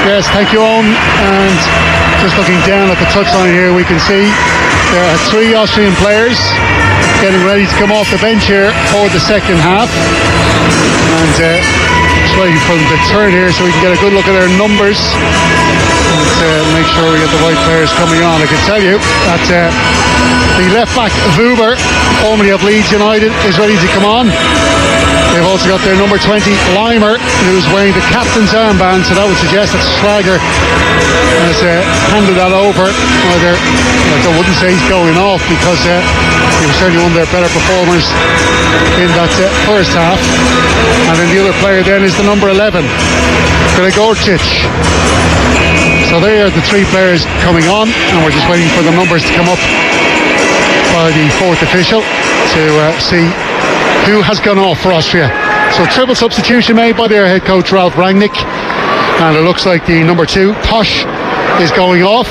Yes, thank you, Owen. And just looking down at the touchline here, we can see there are 3 Austrian players getting ready to come off the bench here for the second half. And just waiting for them to turn here so we can get a good look at their numbers and make sure we get the right players coming on. I can tell you that the left back Vuber, formerly of Leeds United, is ready to come on. They've also got their number 20 Leimer, who's wearing the captain's armband, so that would suggest that Schlager has handed that over. I wouldn't say he's going off, because he was certainly one of their better performers in that first half. And then the other player then is the number 11, Gregorcic. So they are the 3 players coming on, and we're just waiting for the numbers to come up by the 4th official to see who has gone off for Austria. So triple substitution made by their head coach Ralf Rangnick, and it looks like the number 2 Posch is going off.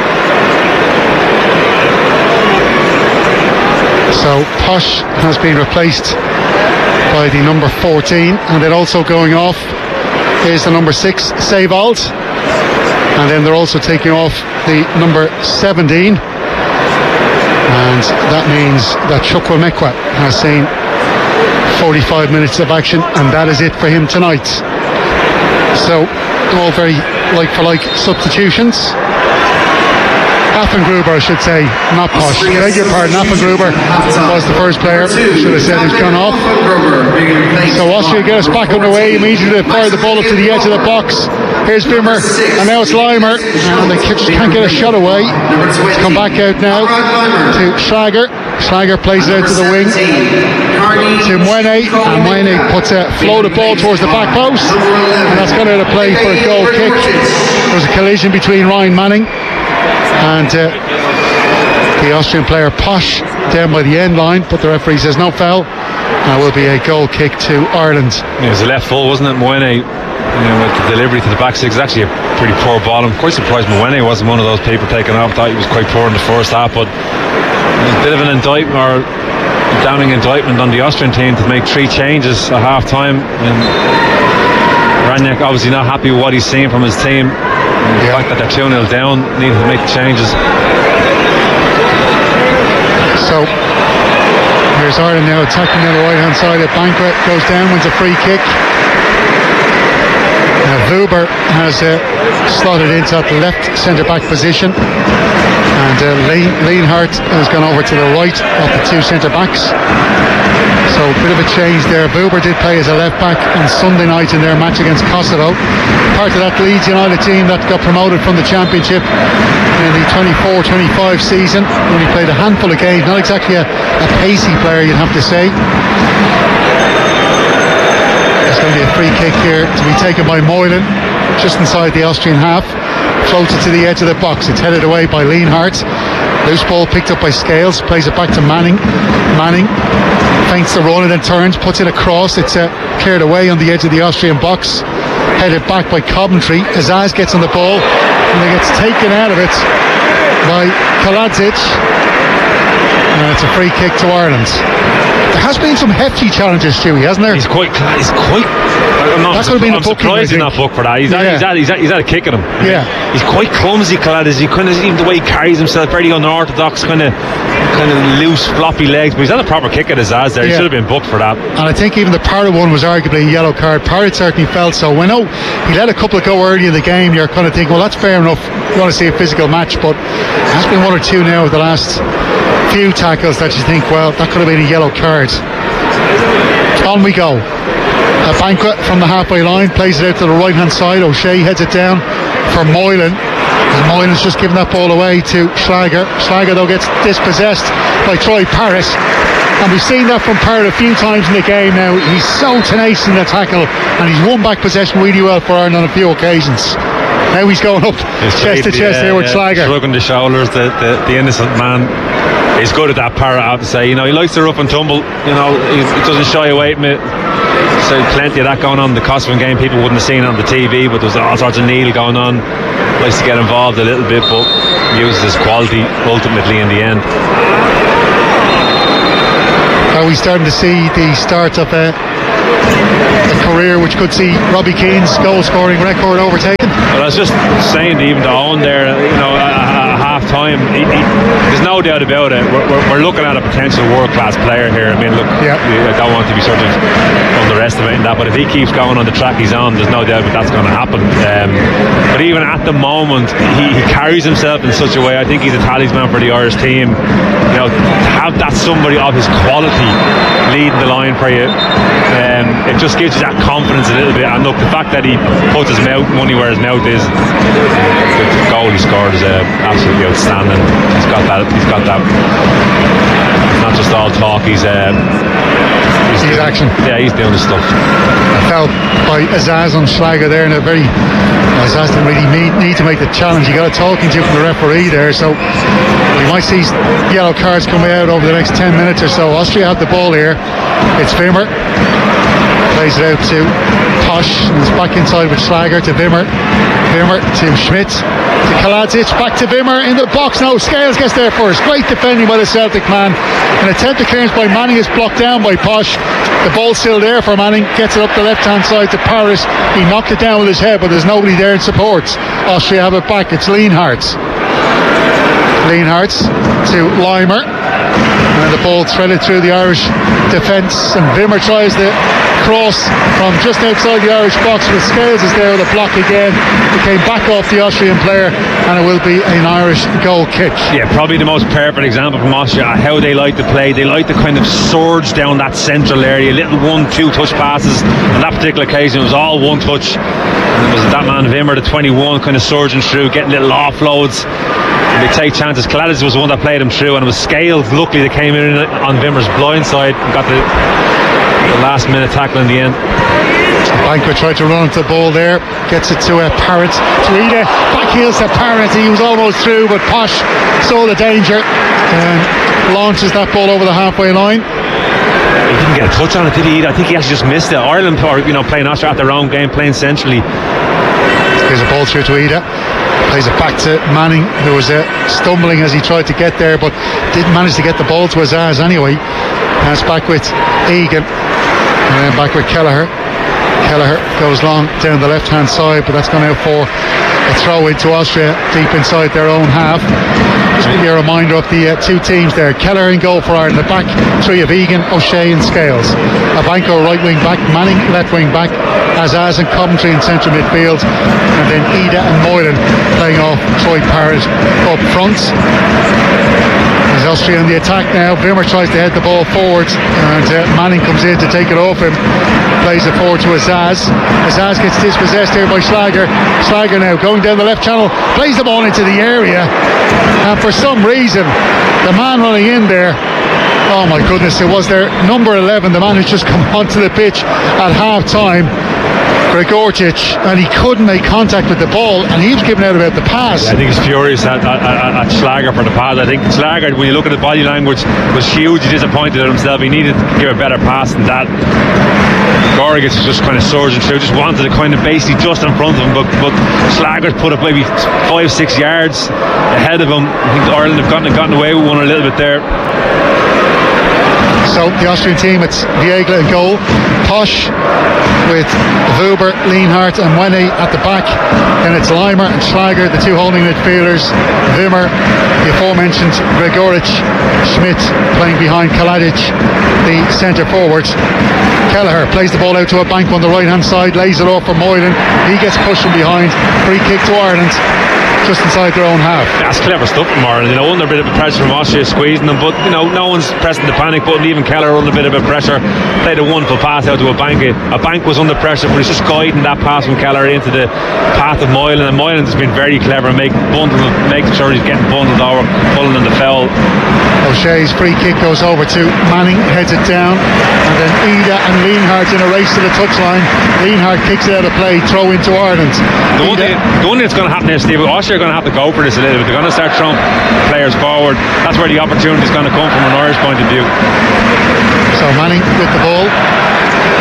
So Posch has been replaced by the number 14, and then also going off is the number 6 Seiwald, and then they're also taking off the number 17, and that means that Chukwuemeka has seen 45 minutes of action, and that is it for him tonight. So all very like for like substitutions. Affengruber, I should say, not Posch. Beg your pardon, Affengruber was the first player. Should have said he's gone off. So Austria get us back underway. Immediately they fire the ball up to the edge of the box. Here's Wimmer, and now it's Leimer, and they just can't get a shot away. It's come back out now to Schlager. Schlager plays it out to the wing to Mwene, and Mwene puts a floated ball towards the back post, and that's gone out of play for a goal kick. There was a collision between Ryan Manning and the Austrian player Posch down by the end line, but the referee says no foul, and it will be a goal kick to Ireland. It was a left full, wasn't it, Mwene? With the delivery to the back six, actually a pretty poor ball. I'm quite surprised Mwene wasn't one of those people taken off. I thought he was quite poor in the first half, but a bit of an indictment, or downing indictment on the Austrian team to make 3 changes at half time. And Rangnick obviously not happy with what he's seen from his team. And the fact that they're 2-0 down, needed to make changes. So here's Ireland now attacking on the right hand side. Banquet goes down, wins a free kick. Vuber has slotted into that left centre back position, and Lienhardt has gone over to the right of the 2 centre backs. So a bit of a change there. Vuber did play as a left back on Sunday night in their match against Kosovo, part of that Leeds United team that got promoted from the Championship in the 24-25 season, when he played a handful of games. Not exactly a pacey player, you'd have to say. There's going to be a free kick here to be taken by Moylan, just inside the Austrian half. Floats it to the edge of the box. It's headed away by Lienhardt. Loose ball picked up by Scales. Plays it back to Manning. Manning feints the run and then turns, puts it across. It's cleared away on the edge of the Austrian box. Headed back by Coventry. Azaz gets on the ball, and it gets taken out of it by Kaladzic. And it's a free kick to Ireland. There has been some hefty challenges, Stewie, hasn't there? He's quite. I'm surprised he's not booked for that. He's had a kick at him. Yeah. He's quite clumsy, Kaladzic. Even the way he carries himself, very unorthodox, kind of loose, floppy legs. But he's had a proper kick at his ass there. He should have been booked for that. And I think even the Parrott one was arguably a yellow card. Parrott certainly felt so. When he let a couple go early in the game, you're kind of thinking, well, that's fair enough. You want to see a physical match, but there has been 1 or 2 now of the last few tackles that you think, well, that could have been a yellow card. On we go. A Banquet from the halfway line plays it out to the right hand side. O'Shea heads it down for Moylan, and Moylan's just giving that ball away to Schlager. Schlager though gets dispossessed by Troy Parrott, and we've seen that from Parrott a few times in the game now. He's so tenacious in the tackle, and he's won back possession really well for Ireland on a few occasions. Now he's going up chest to chest here with Schlager, shrugging the shoulders. The innocent man. He's good at that, Parrott, I have to say. He likes to rough and tumble. He doesn't shy away from it. So plenty of that going on in the Kosovo game. People wouldn't have seen it on the TV, but there's all sorts of kneel going on. Likes to get involved a little bit, but uses his quality ultimately in the end. Are we starting to see the start of a career which could see Robbie Keane's goal scoring record overtaken. Well, I was just saying, even to Owen there, at half time, there's no doubt about it. We're looking at a potential world-class player here. I mean, look, I don't want to be sort of underestimating that, but if he keeps going on the track he's on, there's no doubt that that's going to happen. But even at the moment, he carries himself in such a way. I think he's a talisman for the Irish team. To have that somebody of his quality leading the line for you, it just gives you that confidence a little bit. And look, the fact that he puts his money where his mouth is, the goal he scored is absolutely outstanding. He's got that. It's not just all talk. He's action. Yeah, he's doing the stuff. I felt by Azaz on Schlager there, and Azaz didn't really need to make the challenge. He got a talking to from the referee there, so we might see yellow cards coming out over the next 10 minutes or so. Austria have the ball here. It's Wimmer. Plays it out to Posch, and it's back inside with Schlager to Wimmer. Wimmer to Schmidt, to Kaladzic, back to Wimmer in the box. No, Scales gets there first. Great defending by the Celtic man. An attempted clearance by Manning is blocked down by Posch. The ball's still there for Manning. Gets it up the left hand side to Paris. He knocked it down with his head, but there's nobody there in support. Austria have it back. It's Lienhardt. Lienhardt to Leimer. And the ball threaded through the Irish defence, and Wimmer tries the cross from just outside the Irish box, but Scales is there with a block again. It came back off the Austrian player, and it will be an Irish goal kick. Yeah, probably the most perfect example from Austria, how they like to play. They like to kind of surge down that central area, little 1-2 touch passes. On that particular occasion, it was all one touch, and it was that man Wimmer, the 21, kind of surging through, getting little offloads. They take chances. Kaladzic was the one that played him through, and it was Scales, luckily, that came in on Wimmer's blind side and got the last minute tackle in the end. Banquet tried to run into the ball there, gets it to Parrott. Tweeda back heels to Parrott. He was almost through, but Posch saw the danger and launches that ball over the halfway line. He didn't get a touch on it, did he? I think he actually just missed it. Ireland, playing Austria at their own game, playing centrally. Here's a ball through to Ida. Plays it back to Manning, who was stumbling as he tried to get there, but didn't manage to get the ball to Azaz anyway. Now it's back with Egan, and then back with Kelleher. Kelleher goes long down the left hand side, but that's gone out for a throw into Austria deep inside their own half. Just give you a reminder of the two teams there. Kelleher in goal for Ireland. The back three of Egan, O'Shea and Scales. Abanko right wing back, Manning left wing back, Azaz and Coventry in central midfield, and then Ida and Moylan playing off Troy Parrott up front. There's Austria on the attack now. Wimmer tries to head the ball forward, and Manning comes in to take it off him. Plays it forward to Azaz. Azaz gets dispossessed here by Schlager. Schlager now going down the left channel, plays the ball into the area, and for some reason the man running in there, oh my goodness, it was their number 11, the man who's just come onto the pitch at half time, Gregorcic, and he couldn't make contact with the ball, and he was giving out about the pass. I think he's furious at Schlager for the pass. I think Schlager, when you look at the body language, was hugely disappointed at himself. He needed to give a better pass than that. Gregorcic was just kind of surging through, just wanted to kind of basically just in front of him, but Schlager's put up maybe 5-6 yards ahead of him. I think Ireland have gotten away with one a little bit there. So the Austrian team, it's Viegla in goal, Posch with Wuber, Lienhardt and Wene at the back. Then it's Leimer and Schlager, the two holding midfielders. Wimmer, the aforementioned Gregorcic, Schmidt playing behind Kaladzic, the centre forward. Kelleher plays the ball out to Abanko on the right hand side, lays it off for Moylan. He gets pushed from behind. Free kick to Ireland, just inside their own half. That's clever stuff from Ireland, under a bit of a pressure from Austria squeezing them, but no one's pressing the panic button. Even Kelleher under a bit of a pressure, played a wonderful pass out to Abanko. Abanko was under pressure, but he's just guiding that pass from Kelleher into the path of Moylan, and Moylan has been very clever making sure he's getting bundled over, pulling in the foul. O'Shea's free kick goes over to Manning, heads it down, and then Ida and Lienhardt in a race to the touchline. Lienhardt kicks it out of play, throw into Ireland. The one thing that's going to happen here, Steve, Austria are going to have to go for this a little bit. They're going to start throwing players forward. That's where the opportunity is going to come from an Irish point of view. So Manning with the ball.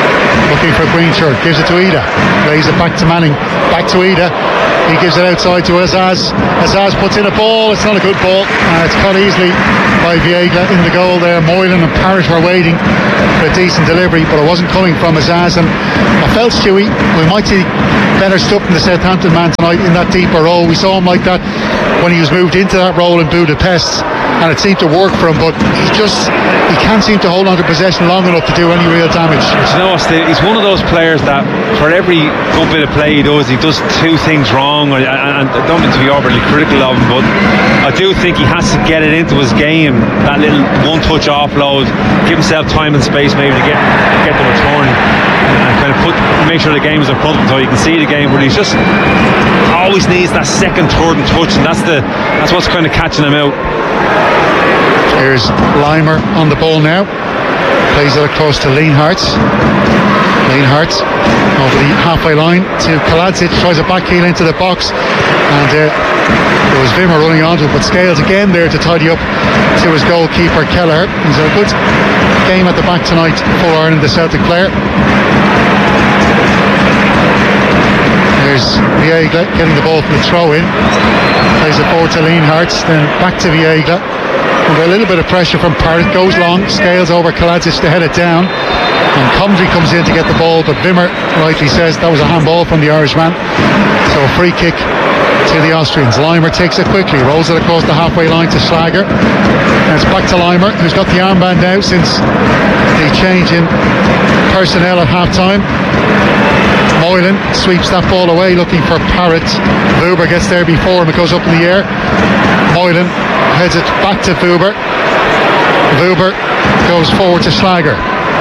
looking for Greenchurch, gives it to Ida, plays it back to Manning, back to Ida. He gives it outside to Azaz. Azaz puts in a ball. It's not a good ball. It's caught easily by Viega in the goal there. Moylan and Parrish were waiting for a decent delivery, but it wasn't coming from Azaz. And I felt, Stewie, we might see better stuff from the Southampton man tonight in that deeper role. We saw him like that when he was moved into that role in Budapest, and it seemed to work for him, but he can't seem to hold on to possession long enough to do any real damage. You know, he's one of those players that for every good bit of play he does two things wrong. And I don't mean to be overly critical of him, but I do think he has to get it into his game, that little one-touch offload, give himself time and space maybe to get the return and kind of make sure the game is in front of him so you can see the game, but he's just always needs that second, third and touch, and that's what's kind of catching him out. Here's Limer on the ball now, plays it across to Lienhart over the halfway line to Kaladzic, tries a back heel into the box, and there was Wimmer running onto it, but Scales again there to tidy up to his goalkeeper Kelleher. He's had a good game at the back tonight for Ireland, the Celtic player. There's Viegla getting the ball from the throw in, plays it forward to Lienhart, then back to Viegla. Under a little bit of pressure from Parrott, goes long, Scales over Kaladzic to head it down, and Coventry comes in to get the ball, but Wimmer rightly says that was a handball from the Irishman, so a free kick to the Austrians. Limer takes it quickly, rolls it across the halfway line to Schlager, and it's back to Limer, who's got the armband now since the change in personnel at half time. Moylan sweeps that ball away looking for Parrott. Vuber gets there before him, it goes up in the air. Moylan heads it back to Vuber. Vuber goes forward to Schlager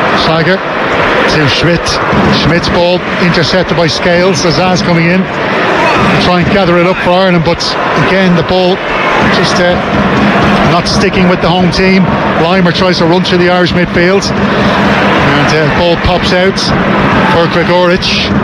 to Schmidt. Schmidt's ball intercepted by Scales. Azaz coming in to try and gather it up for Ireland, but again the ball just not sticking with the home team. Limer tries to run through the Irish midfield, and the ball pops out for Gregoric,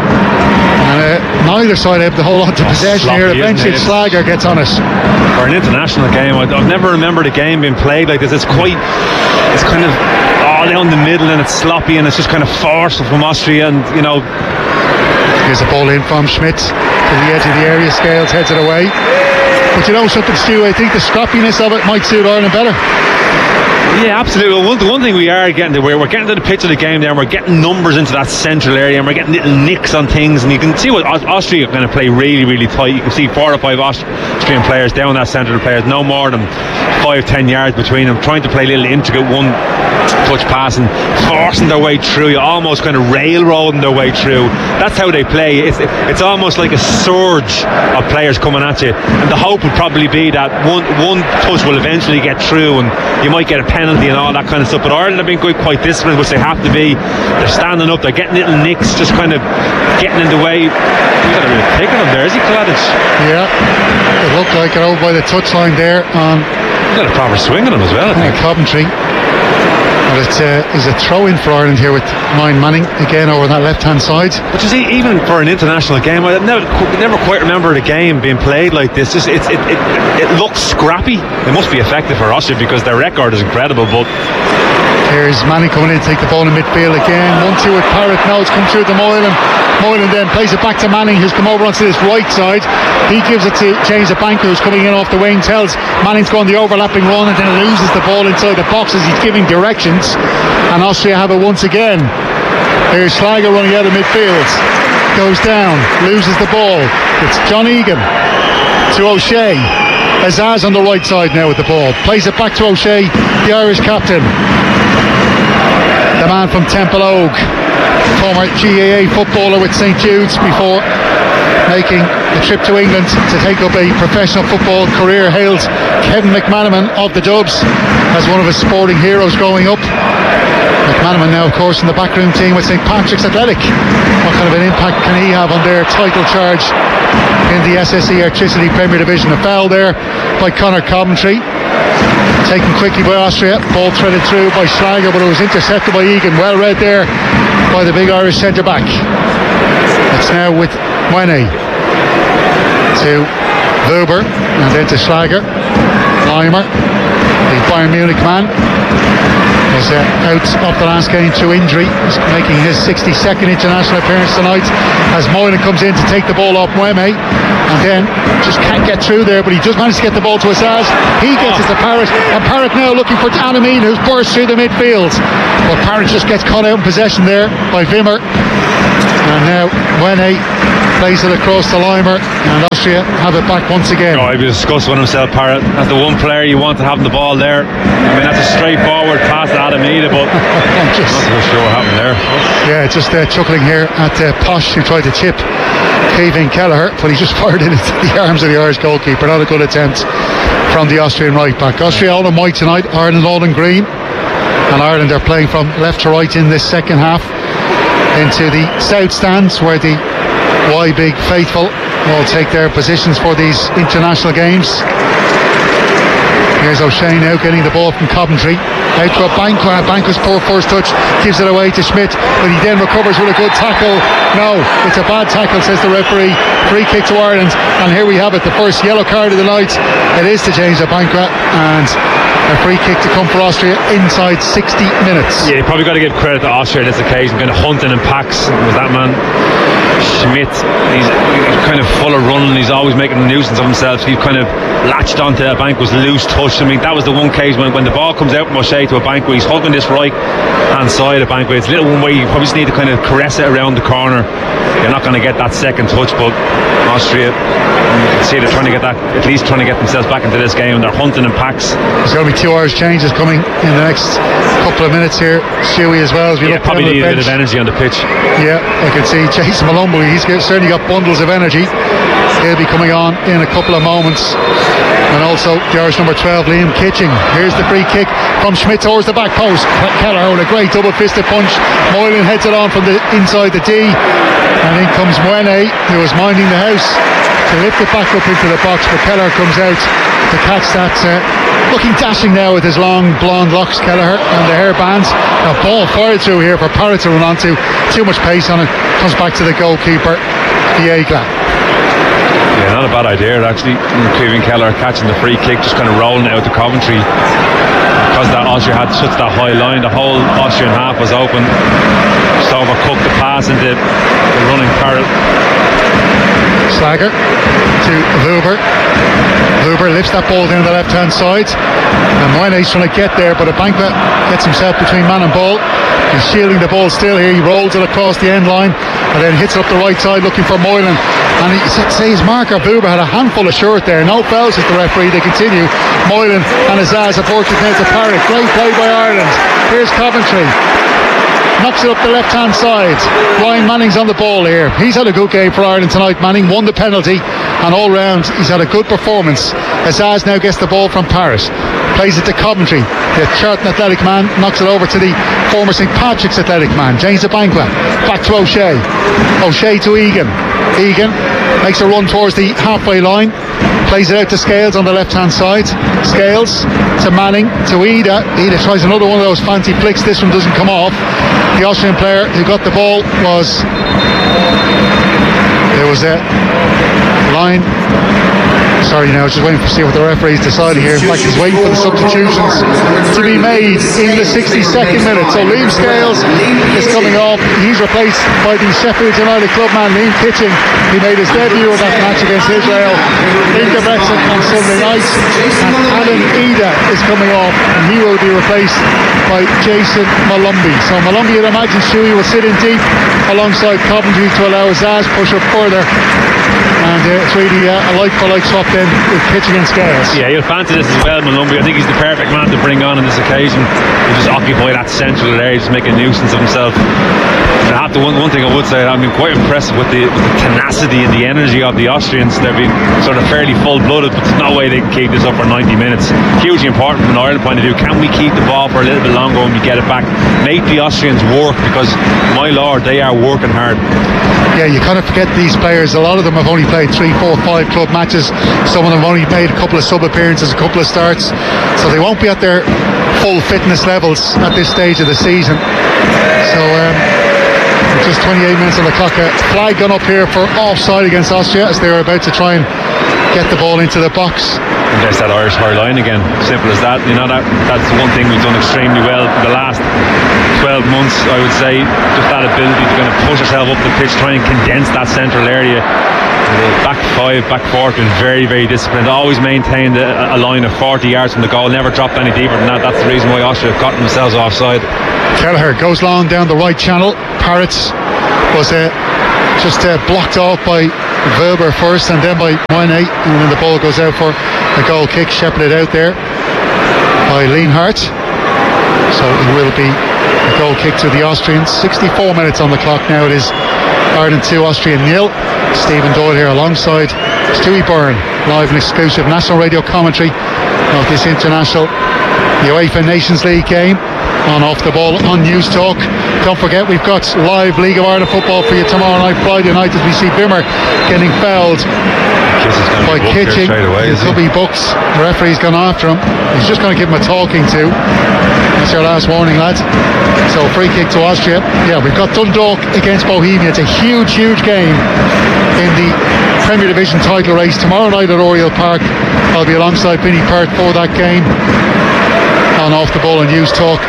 and neither side have to hold on to possession here. Eventually Schlager gets on it. For an international game, I've never remembered a game being played like this. It's kind of all down the middle, and it's sloppy, and it's just kind of forceful from Austria, and you know. Here's a ball in from Schmidt to the edge of the area. Scales heads it away. But you know something, Stu, I think the scrappiness of it might suit Ireland better. Yeah, absolutely. Well, the one thing we are getting to, we're getting to the pitch of the game there, and we're getting numbers into that central area, and we're getting little nicks on things, and you can see what Austria are going to play really, really tight. You can see 4 or 5 Austrian players down that centre of the players, no more than 5-10 yards between them, trying to play little intricate one-touch passing, forcing their way through, almost kind of railroading their way through. That's how they play. It's almost like a surge of players coming at you, and the hope would probably be that one touch will eventually get through, and you might get a penalty and all that kind of stuff. But Ireland have been quite disciplined, which they have to be. They're standing up, they're getting little nicks, just kind of getting in the way. He's got a real pick on him there, is he, Kaladzic? Yeah, it looked like it over by the touchline there on. He's got a proper swing on him as well, I think. Coventry. But it's a throw-in for Ireland here with Ryan Manning again over that left-hand side. But you see, even for an international game, I never quite remember the game being played like this. It looks scrappy. It must be effective for Austria because their record is incredible. But here's Manning coming in to take the ball in midfield again. 1-2 with Parrott. Now it's come through to Moylan. Moylan then plays it back to Manning, who's come over onto this right side. He gives it to James Abanka, who's coming in off the wing. Tells Manning's going the overlapping run, and then loses the ball inside the box as he's giving directions. And Austria have it once again. Here's Schlager running out of midfield. Goes down, loses the ball. It's John Egan to O'Shea. Azaz on the right side now with the ball. Plays it back to O'Shea, the Irish captain. The man from Temple Oak, former GAA footballer with St Jude's before making the trip to England to take up a professional football career. Hailed Kevin McManaman of the Dubs as one of his sporting heroes growing up. McManaman now, of course, in the backroom team with St Patrick's Athletic. What kind of an impact can he have on their title charge in the SSE Electricity Premier Division? A foul there by Conor Coventry, taken quickly by Austria. Ball threaded through by Schlager, but it was intercepted by Egan. Well read there by the big Irish centre back. It's now with Mwene to Vuber, and then to Schlager. Limer, the Bayern Munich man. was out of the last game through injury. He's making his 62nd international appearance tonight as Moylan comes in to take the ball off Mweme, and then just can't get through there, but he just managed to get the ball to Azaz. He gets it to Parrott, and Parrott now looking for Anamine, who's burst through the midfield, but Parrott just gets caught out in possession there by Wimmer, and now Mwene plays it across the Limer, and Austria have it back once again. He'd be discussing with himself, Parrott. That's the one player you want to have the ball there. I mean, that's a straightforward pass to Adamida, but I'm not so sure what happened there. Yeah, just chuckling here at Posh, who tried to chip Kevin Kelleher, but he just fired it into the arms of the Irish goalkeeper. Not a good attempt from the Austrian right back. Austria all in white tonight, Ireland all in green, and Ireland are playing from left to right in this second half into the south stands, where the Y Big faithful will take their positions for these international games. Here's O'Shea now getting the ball from Coventry out to Abankwah. Abankwah's poor first touch gives it away to Schmidt, but he then recovers with a good tackle. No, it's a bad tackle, says the referee. Free kick to Ireland, and here we have it, the first yellow card of the night. It is to James Abankwah, and a free kick to come for Austria inside 60 minutes. Yeah, you probably got to give credit to Austria on this occasion, kind of hunting in packs. Was that man Schmidt? He's kind of full of running. He's always making a nuisance of himself. He kind of latched onto Abankwah's loose touch. I mean, that was the one case when the ball comes out from O'Shea to Abankwah, he's hugging this right hand side of Abankwah. It's a little one way you probably just need to kind of caress it around the corner. You're not going to get that second touch, but Austria, you can see they're trying to get that, at least trying to get themselves back into this game, and they're hunting in packs. There's going to be 2 Irish changes coming in the next couple of minutes here. Stewie as well, as we look probably need a bit of bench. energy on the pitch. Yeah, I can see Jason Malumbu, he's certainly got bundles of energy. He'll be coming on in a couple of moments. And also the Irish number 12, Liam Kitching. Here's the free kick from Schmidt towards the back post. Kelleher with a great double-fisted punch. Moylan heads it on from the inside the D, and in comes Mwene, who was minding the house, to lift it back up into the box, but Kelleher comes out to catch that. Looking dashing now with his long blonde locks, Kelleher, and the hairbands. A ball fired through here for Parrott to run onto. Too much pace on it. Comes back to the goalkeeper, Viegla. Yeah, not a bad idea actually. Kevin Kelleher catching the free kick, just kind of rolling out to Coventry. Because that Austria had such that high line, the whole Austrian half was open. Just overcooked the pass into the running Parrott. Slager to Vuber. Vuber lifts that ball down the left hand side, and Mwene's trying to get there, but Abankwah gets himself between man and ball. He's shielding the ball still here. He rolls it across the end line and then hits it up the right side looking for Moylan, and he say his marker Vuber had a handful of shirt there. No fouls as the referee. They continue. Moylan and Azaz have worked it now to Parrott. Great play by Ireland. Here's Coventry, knocks it up the left hand side. Ryan Manning's on the ball here. He's had a good game for Ireland tonight. Manning won the penalty, and all round he's had a good performance. Azaz now gets the ball from Parrott, plays it to Coventry. The Charlton Athletic man knocks it over to the former St Patrick's Athletic man, James Abankwah. Back to O'Shea. O'Shea to Egan. Egan makes a run towards the halfway line, plays it out to Scales on the left hand side. Scales to Manning to Ida. Ida tries another one of those fancy flicks. This one doesn't come off. The Austrian player who got the ball was a line. Sorry, now just waiting to see what the referee's deciding here. In fact, he's waiting for the substitutions to be made in the 62nd minute. So Liam Scales is coming off. He's replaced by the Sheffield United clubman Liam Kitching. He made his debut in that match against Israel in Debrecen on Sunday night. And Alan Ida is coming off, and he will be replaced by Jason Malumbi. So Malumbi, I'd imagine, Stewie will sit in deep alongside Coventry to allow Azaz push up further. And it's really a like-for-like swap then with Kitching and Scales. Yeah, you'll fancy this as well, Malumbi. I think he's the perfect man to bring on this occasion. He'll just occupy that central area, just make a nuisance of himself. One thing I would say, I've been quite impressed with the tenacity and the energy of the Austrians. They've been sort of fairly full-blooded, but there's no way they can keep this up for 90 minutes. Hugely important from an Ireland point of view. Can we keep the ball for a little bit longer when we get it back? Make the Austrians work, because, my lord, they are working hard. Yeah, you kind of forget these players. A lot of them have only played 3, 4, 5 club matches. Some of them have only made a couple of sub-appearances, a couple of starts. So they won't be at their full fitness levels at this stage of the season. So just 28 minutes on the clock. A flag gone up here for offside against Austria as they were about to try and get the ball into the box. against that Irish high line again. Simple as that. You know, that's one thing we've done extremely well the last 12 months, I would say. Just that ability to kind of push yourself up the pitch, try and condense that central area. Back five, back four, been very, very disciplined. Always maintained a line of 40 yards from the goal, never dropped any deeper than that. That's the reason why Austria have gotten themselves offside. Kelleher goes long down the right channel. Parrots was just blocked off by Wilber first and then by Moyne, and then the ball goes out for a goal kick, shepherded out there by Lienhardt. So it will be a goal kick to the Austrians. 64 minutes on the clock now. It is Ireland 2, Austria 0. Stephen Doyle here alongside Stewie Byrne, live and exclusive national radio commentary of this international UEFA Nations League game on Off the Ball on News Talk. Don't forget, we've got live League of Ireland football for you tomorrow night, Friday night, as we see Bimmer getting fouled by Kitching. It could be Bucks. The referee's gone after him. He's just going to give him a talking to. That's your last warning, lads. So free kick to Austria. Yeah, we've got Dundalk against Bohemia. It's a huge, huge game in the Premier Division title race tomorrow night at Oriel Park. I'll be alongside Vinnie Perth for that game on Off the Ball and News Talk.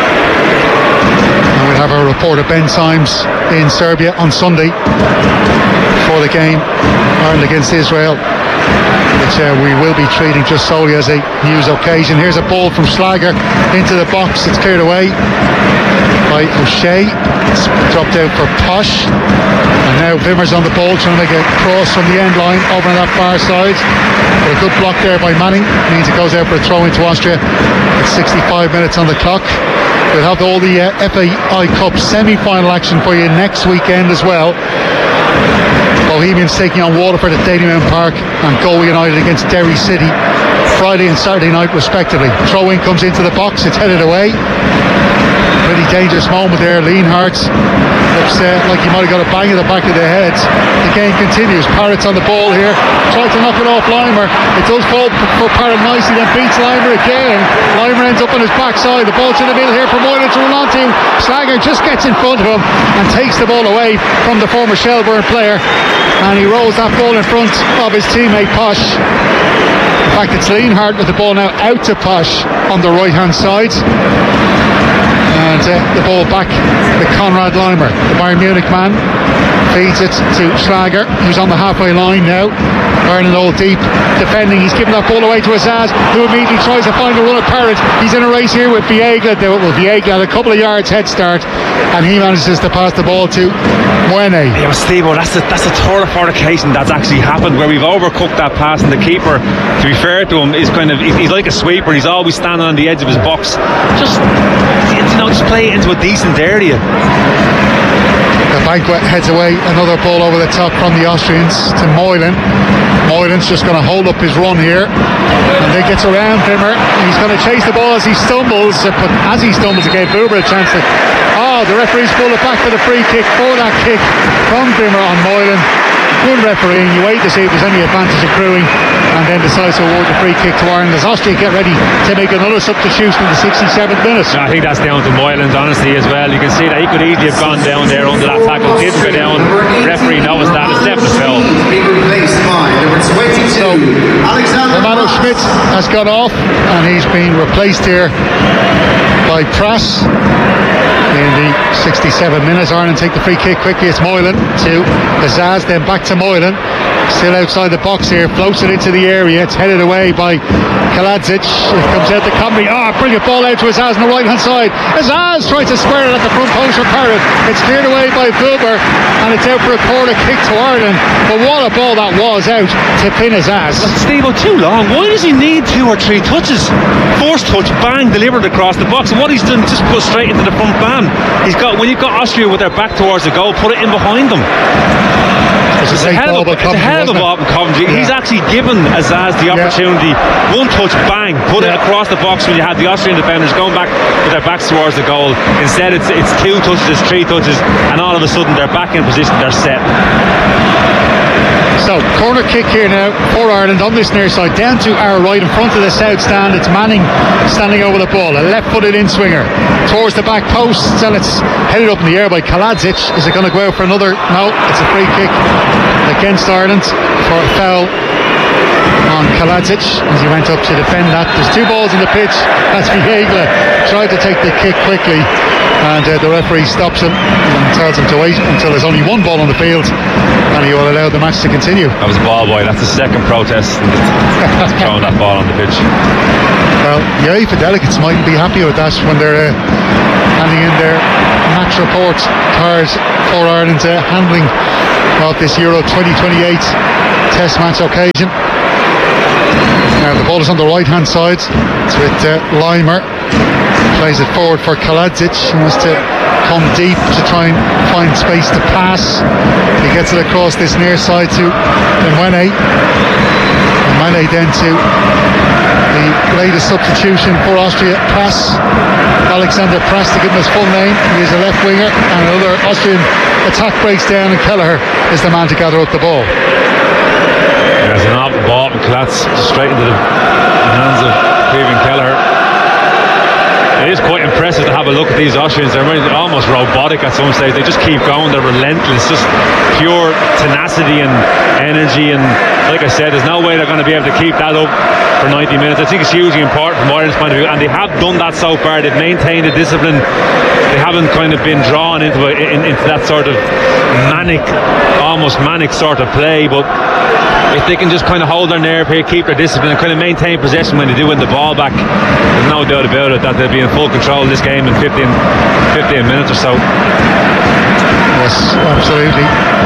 And we'll have our reporter Ben Symes in Serbia on Sunday for the game Ireland against Israel, which we will be treating just solely as a news occasion. Here's a ball from Schlager into the box. It's cleared away by O'Shea. It's dropped out for Posh, and now Wimmer's on the ball trying to make a cross from the end line over on that far side, but a good block there by Manning means it goes out for a throw into Austria. It's 65 minutes on the clock. We'll have all the FAI Cup semi-final action for you next weekend as well. Bohemians taking on Waterford at Dalymount Park, and Galway United against Derry City Friday and Saturday night respectively. Throw in comes into the box, it's headed away. Pretty dangerous moment there. Lienhardt looks like he might have got a bang in the back of the head. The game continues. Parrott's on the ball here, tried to knock it off Limer. It does fall for Parrott nicely, then beats Limer again. Limer ends up on his backside. The ball's in the middle here for Moylan to run onto. Schlager just gets in front of him and takes the ball away from the former Shelbourne player, and he rolls that ball in front of his teammate Posh. In fact, it's Lienhardt with the ball now out to Posh on the right hand side. And the ball back to Konrad Limer, the Bayern Munich man, feeds it to Schlager, who's on the halfway line now. Ireland all deep defending. He's giving that ball away to Azaz, who immediately tries to find a run at Parrott. He's in a race here with Viegla. Viegla had a couple of yards head start, and he manages to pass the ball to Moyne. Yeah, Steve-o, that's a third or fourth occasion that's actually happened where we've overcooked that pass, and the keeper, to be fair to him, is kind of, he's like a sweeper. He's always standing on the edge of his box. Just play it into a decent area. The Banquet heads away, another ball over the top from the Austrians to Moylan. Moylan's just going to hold up his run here, and then gets around Wimmer. He's going to chase the ball as he stumbles, but as he stumbles it gave Wilber a chance to... the referee's pulled it back for the free kick for that kick from Wimmer on Moylan. Good refereeing. You wait to see if there's any advantage accruing, and then decides to award the free kick to Ireland as Austria get ready to make another substitution in the 67th minute. I think that's down to Moylan's honesty as well. You can see that he could easily have gone down there under that tackle, didn't go down. Referee knows that. It's definitely foul. So Romano Schmidt has gone off, and he's been replaced here by Prass. In the 67 minutes, Ireland take the free kick quickly. It's Moylan to Azaz, then back to Moylan. Still outside the box here, floats it into the area. It's headed away by Kaladzic. It comes out to Comrie. Brilliant ball out to Azaz on the right hand side. Azaz tries to square it at the front post for Parrott. It's cleared away by Wilber, and it's out for a corner kick to Ireland. But what a ball that was out to pin Azaz. Steve-o, too long. Why does he need 2 or 3 touches? First touch, bang, delivered across the box, and what he's done, just put straight into the front man. When you've got Austria with their back towards the goal, put it in behind them. It's a hell of a ball from Coventry. Yeah. He's actually given Azaz the opportunity. One touch, bang, put it across the box when you had the Austrian defenders going back with their backs towards the goal. Instead, it's 2 touches, 3 touches, and all of a sudden they're back in position, they're set. So, corner kick here now for Ireland on this near side, down to our right in front of the south stand. It's Manning standing over the ball, a left-footed in-swinger towards the back post, and it's headed up in the air by Kaladzic. Is it going to go out for another? No, it's a free kick against Ireland for a foul on Kaladzic as he went up to defend that. There's 2 balls in the pitch. That's Viegla tried to take the kick quickly, and the referee stops him and tells him to wait until there's only 1 ball on the field, and he will allow the match to continue. That was a ball boy. That's the second protest throwing that ball on the pitch. Well, UEFA delegates mightn't be happy with that when they're handing in their match report cards for Ireland's handling of this Euro 2028 test match occasion. Now the ball is on the right hand side. It's with Limer. Plays it forward for Kaladzic. He wants to come deep to try and find space to pass. He gets it across this near side to Mwene. Mwene then to the latest substitution for Austria, Prass. Alexander Prass, to give him his full name. He is a left winger, and another Austrian attack breaks down, and Kelleher is the man to gather up the ball. There's an off the ball from Klatz straight into the hands of Kevin Kelleher. It is quite impressive to have a look at these Austrians. They're almost robotic at some stage. They just keep going. They're relentless, just pure tenacity and energy. And like I said, there's no way they're going to be able to keep that up for 90 minutes. I think it's hugely important from Ireland's point of view, and they have done that so far. They've maintained a discipline. They haven't kind of been drawn into that sort of almost manic sort of play. But if they can just kind of hold their nerve here, keep their discipline, and kind of maintain possession when they do win the ball back, there's no doubt about it that they'll be in full control of this game in 15 minutes or so. Yes, absolutely.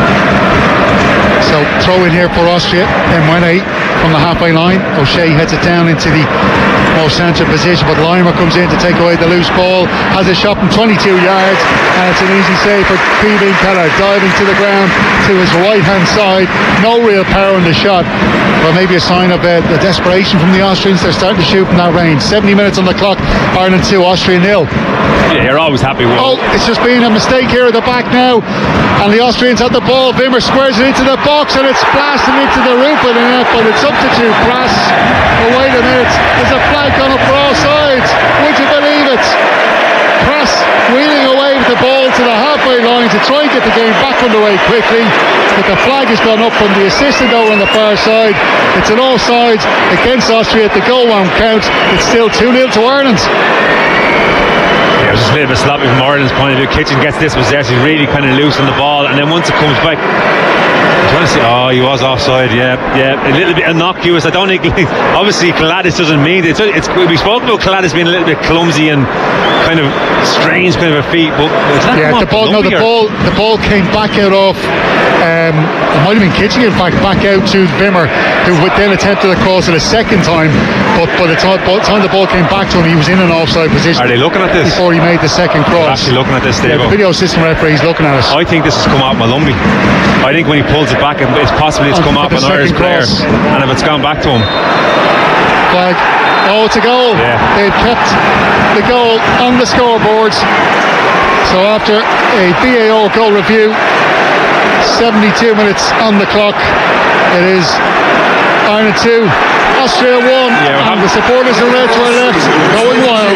So throw in here for Austria. Mwene from the halfway line. O'Shea heads it down into the more central position, but Limer comes in to take away the loose ball. Has a shot from 22 yards, and it's an easy save for Kevin Kelleher, diving to the ground to his right hand side. No real power in the shot, but maybe a sign of the desperation from the Austrians. They're starting to shoot from that range. 70 minutes on the clock. Ireland 2, Austria 0. Yeah, you're always happy with. Oh, it's just been a mistake here at the back now, and the Austrians have the ball. Wimmer squares it into the box, and it's blasted into the roof of the net by the substitute Prass. Oh, wait a minute, there's a flag gone up for all sides. Would you believe it? Prass wheeling away with the ball to the halfway line to try and get the game back underway quickly, but the flag has gone up from the assistant over on the far side. It's an offside against Austria. The goal won't count. It's still 2-0 to Ireland. It was just a little bit sloppy from Ireland's point of view. Kitchen gets this possession, really kind of loose on the ball, and then once it comes back, I'm trying to see. Oh, he was offside. Yeah, a little bit innocuous. I don't think. Obviously, Kaladis doesn't mean it. We spoke about Kaladis being a little bit clumsy and kind of strange, kind of a feat. But the ball came back out of. It might have been Kitchen, in fact, back out to Wimmer, who would then attempted to cross it a second time. But by the time the ball came back to him, he was in an offside position. Are they looking at this before he made the second cross? They're actually looking at this, Dave. The video assistant referee is looking at it. I think this has come off Malumbi. I think when he pulls it back, it's possibly come off an Irish player, and if it's gone back to him. Flag. Oh, it's a goal. Yeah. They've kept the goal on the scoreboard. So after a VAR goal review, 72 minutes on the clock, it is Ireland 2, Austria 1, and the supporters in red to our left going wild.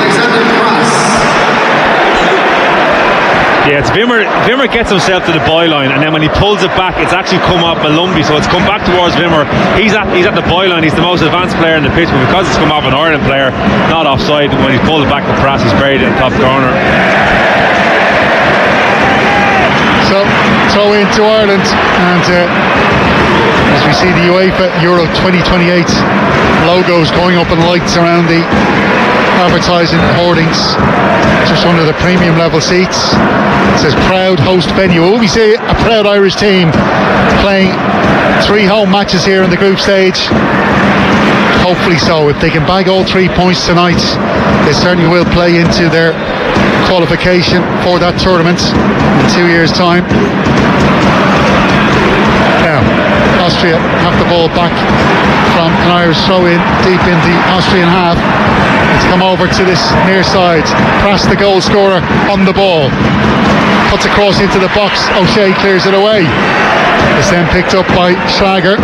Yeah, it's Wimmer gets himself to the byline, and then when he pulls it back, it's actually come off Malumbi, so it's come back towards Wimmer. He's at the byline. He's the most advanced player in the pitch, but because it's come off an Ireland player, not offside, when he's pulled it back to Prass, he's buried it in the top corner. So throw into Ireland, and as we see the UEFA Euro 2028 logos going up in lights around the advertising hoardings just under the premium level seats. It says proud host venue. Will we see a proud Irish team playing 3 home matches here in the group stage? Hopefully so. If they can bag all 3 points tonight, they certainly will play into their qualification for that tournament in 2 years' time. Now, Austria have the ball back from an Irish throw in deep in the Austrian half. It's come over to this near side. Prass, the goal scorer, on the ball. Puts a cross into the box. O'Shea clears it away. It's then picked up by Schlager.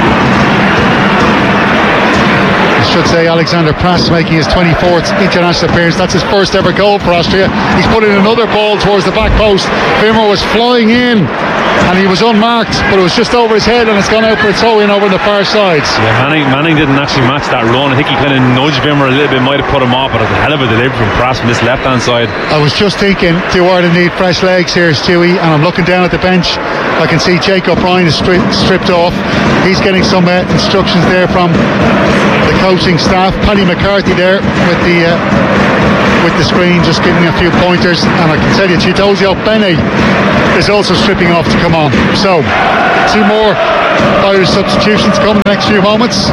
I should say Alexander Prass making his 24th international appearance. That's his first ever goal for Austria. He's put in another ball towards the back post. Wimmer was flying in and he was unmarked, but it was just over his head, and it's gone out for a throw-in over on the far side. Yeah, Manning didn't actually match that run. I think he kind of nudged Wimmer a little bit, might have put him off, but it was a hell of a delivery from Prass from this left-hand side. I was just thinking, do Ireland need fresh legs here, Stewie? And I'm looking down at the bench. I can see Jacob Bryan is stripped off. He's getting some instructions there from the coaching staff. Paddy McCarthy there with the screen, just giving a few pointers. And I can tell you, Chidozie Ogbene is also stripping off to come on. So, 2 more Irish substitutions come in the next few moments.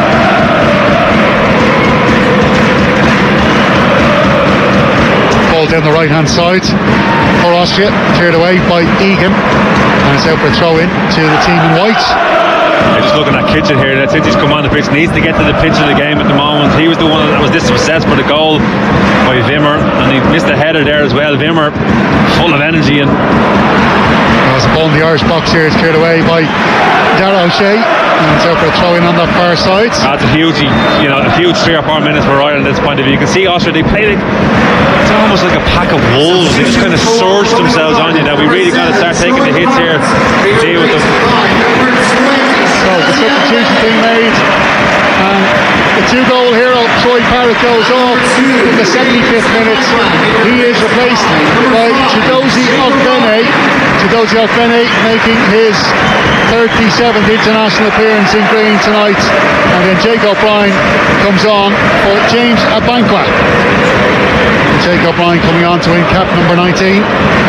Ball down the right hand side for Austria, cleared away by Egan, and it's out for a throw in to the team in white. Yeah, just looking at Kitchen here, since he's come on the pitch, needs to get to the pitch of the game at the moment. He was the one that was dispossessed for the goal by Wimmer, and he missed a header there as well. Wimmer full of energy, and there's a ball in the Irish box here. It's cleared away by Dara O'Shea, and it's out for a throw in on that far side. That's a huge 3 or 4 minutes for Ireland at this point of view. You can see Austria, they played it. It's almost like a pack of wolves. They just kind of surged themselves on you. Now we really got to start taking the hits here to deal with them. So the substitution being made, and the 2-goal hero Troy Parrott goes off in the 75th minute. He is replaced by Chidozie Ogbene. Chidozie Ogbene making his 37th international appearance in green tonight, and then Jake O'Brien comes on for James Abankwah. Jake O'Brien coming on to win cap number 19.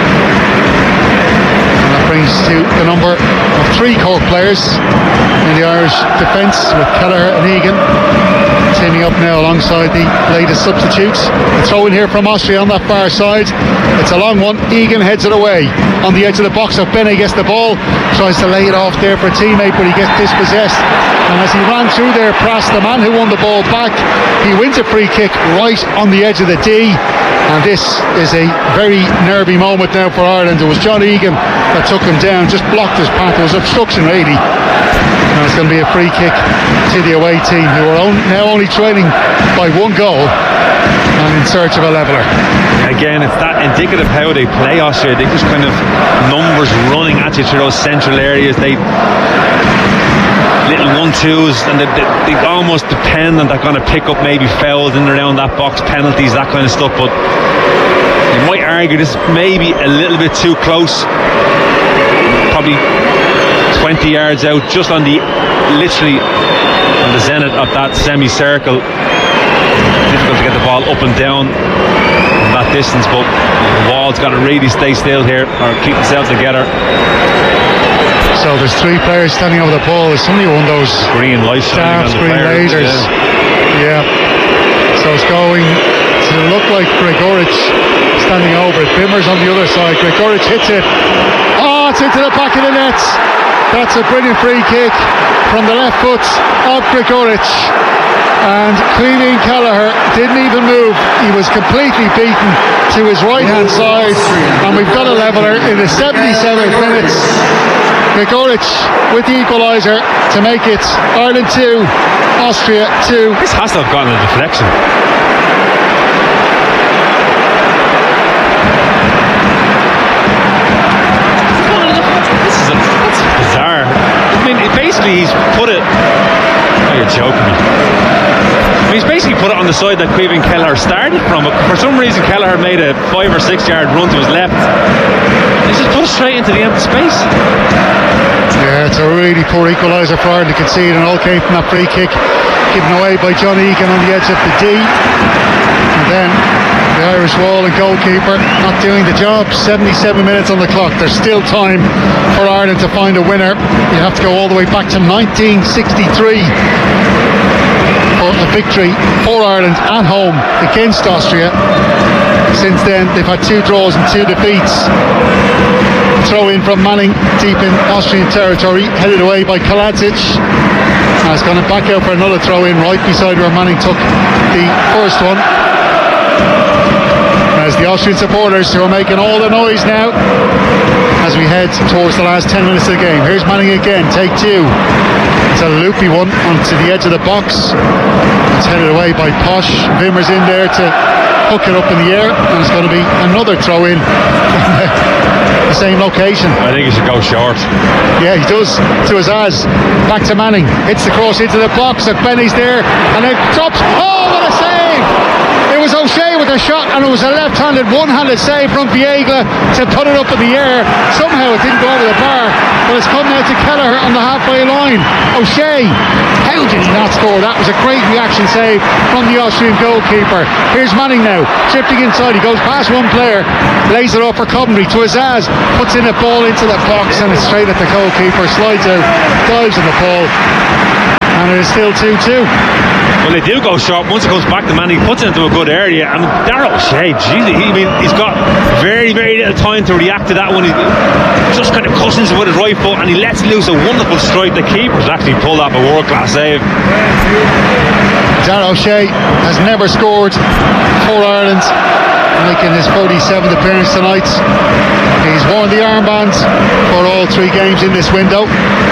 Brings to the number of 3 Cork players in the Irish defence, with Kelleher and Egan teaming up now alongside the latest substitutes. A throw in here from Austria on that far side. It's a long one. Egan heads it away on the edge of the box. Ogbene gets the ball, tries to lay it off there for a teammate, but he gets dispossessed. And as he ran through there, Prass, the man who won the ball back, he wins a free kick right on the edge of the D. And this is a very nervy moment now for Ireland. It was John Egan that took him down, just blocked his path. It was obstruction really. And it's going to be a free kick to the away team, who are now only trailing by 1 goal and in search of a leveller. Again, it's that indicative of how they play Austria. They just kind of numbers running at you through those central areas. They little 1-2s, and they almost depend on they're going to pick up maybe fouls in and around that box, penalties, that kind of stuff. But you might argue this may be a little bit too close, probably 20 yards out, just on the literally on the zenith of that semicircle. Difficult to get the ball up and down that distance, but the wall's got to really stay still here or keep themselves together. So there's 3 players standing over the ball. There's somebody one of those green lights, green lasers. Yeah. So it's going to look like Gregoric standing over it. Wimmer's on the other side. Gregoric hits it. Oh, it's into the back of the net. That's a brilliant free kick from the left foot of Gregoric. And Clean Kelleher didn't even move. He was completely beaten to his right hand side, and we've got a leveller in the 77th minute. Gregoric with the equaliser to make it Ireland 2, Austria 2. This has to have gotten a deflection. That's bizarre. I mean, basically he's put it. Oh, you're joking me. I mean, he's basically put it on the side that Caoimhín Kelleher started from, but for some reason Kelleher made a 5 or 6 yard run to his left. He's just put it straight into the empty space. Yeah, it's a really poor equaliser for Ireland to concede, and all came from that free kick given away by John Egan on the edge of the D. And then the Irish wall and goalkeeper not doing the job. 77 minutes on the clock. There's still time for Ireland to find a winner. You have to go all the way back to 1963 for a victory for Ireland at home against Austria. Since then they've had 2 draws and 2 defeats. Throw in from Manning deep in Austrian territory, headed away by Kaladzic. Now it's gone back out for another throw in right beside where Manning took the first one. As the Austrian supporters who are making all the noise now as we head towards the last 10 minutes of the game. Here's Manning again, take 2. It's a loopy one onto the edge of the box. It's headed away by Posh. Wimmer's in there to hook it up in the air, and it's going to be another throw in the same location. I think he should go short. Yeah, he does. To Azaz, back to Manning, hits the cross into the box. Benny's there, and it drops. Oh, what a save! It was O'Shea with a shot, and it was a left-handed, one-handed save from Viegla to put it up in the air. Somehow it didn't go over the bar, but it's come now to Kelleher on the halfway line. O'Shea, how did he not score? That was a great reaction save from the Austrian goalkeeper. Here's Manning now, drifting inside. He goes past one player, lays it off for Coventry to Azaz, puts in a ball into the box, and it's straight at the goalkeeper, slides out, dives in the ball, and it is still 2-2. Well, they do go short. Once it goes back to Manning, he puts it into a good area. And Darragh O'Shea, he's got very, very little time to react to that one. He just kind of cushions it with his right foot, and he lets loose a wonderful strike. The keeper's actually pulled off a world-class save. Darragh O'Shea has never scored for Ireland, making his 47th appearance tonight. He's worn the armband for all 3 games in this window.